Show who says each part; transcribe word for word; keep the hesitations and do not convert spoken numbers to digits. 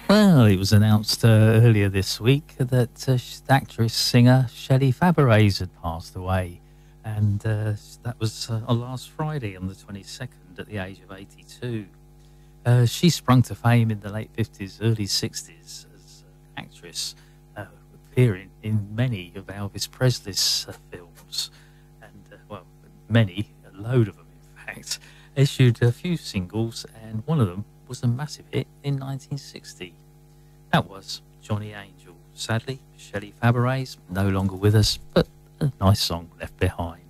Speaker 1: Well, it was announced uh, earlier this week that uh, actress singer Shelley Fabares had passed away, and uh, that was uh, on last Friday on the twenty-second at the age of eighty-two. Uh, she sprung to fame in the late fifties, early sixties as an actress, uh, appearing in many of Elvis Presley's uh, films, and uh, well, many, a load of them in fact, issued a few singles, and one of them was a massive hit in nineteen sixty. That was Johnny Angel. Sadly, Shelley Fabares no longer with us, but a nice song left behind.